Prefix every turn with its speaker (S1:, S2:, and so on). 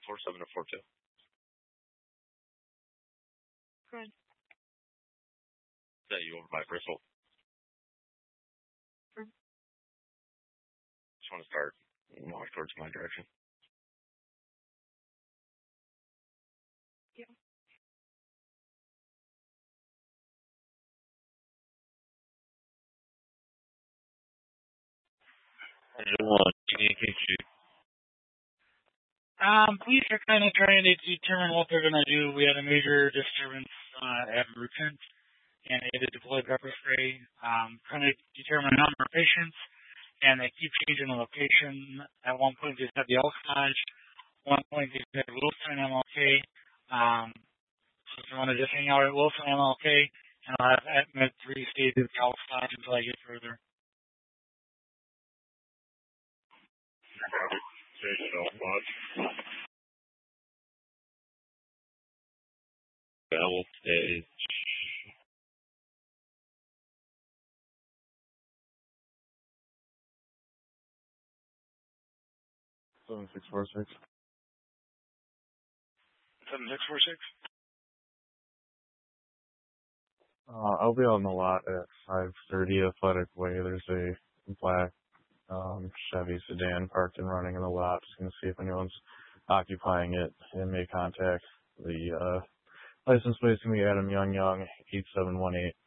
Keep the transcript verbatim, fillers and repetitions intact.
S1: four seven or four two.
S2: Good.
S1: Is that you over by Bristol?
S2: Sure.
S1: Just want to start and walk towards my direction.
S2: Yeah.
S1: One, communicate you.
S3: Um, police are kind of trying to determine what they're going to do. We had a major disturbance uh, at Rupert, and they had to deploy pepper spray, um, trying to determine the number of patients, and they keep changing the location. At one point, they said the Elk Lodge. At one point, they said Wilson M L K. Um, so if you want to just hang out at Wilson M L K, and I'll have at Med three stay at the Elk Lodge until I get further.
S1: Bell stage.
S4: Seven six four six.
S3: Seven six four six.
S4: Uh, I'll be on the lot at five thirty Athletic Way. There's a black um, Chevy sedan parked and running in the lot. Just gonna see if anyone's occupying it and make contact. The uh, license plate's gonna be Adam Young Young eight seven one eight.